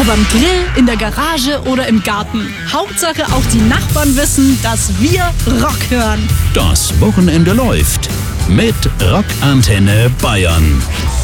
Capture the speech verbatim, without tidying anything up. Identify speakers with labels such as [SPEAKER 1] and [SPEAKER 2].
[SPEAKER 1] Ob am Grill, in der Garage oder im Garten. Hauptsache auch die Nachbarn wissen, dass wir Rock hören.
[SPEAKER 2] Das Wochenende läuft mit Rockantenne Bayern.